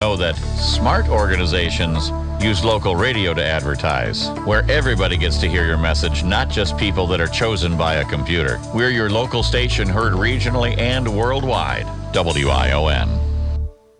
know that smart organizations use local radio to advertise, where everybody gets to hear your message, not just people that are chosen by a computer. We're your local station, heard regionally and worldwide. WION.